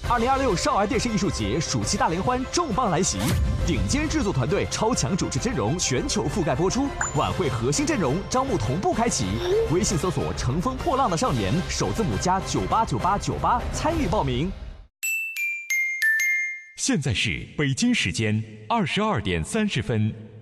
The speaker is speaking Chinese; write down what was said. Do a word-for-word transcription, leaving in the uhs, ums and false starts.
二零二六少儿电视艺术节暑期大联欢重磅来袭，顶尖制作团队、超强主持阵容全球覆盖播出。晚会核心阵容招募同步开启，微信搜索“乘风破浪的少年”，首字母加九八九八九八参与报名。 现在是北京时间二十二点三十分。